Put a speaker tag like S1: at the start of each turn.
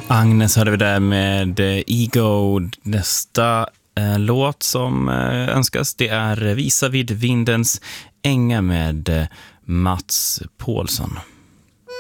S1: Agnes hörde vi där med Ego. Nästa låt som önskas, det är Visa vid vindens änga med Mats Paulsson.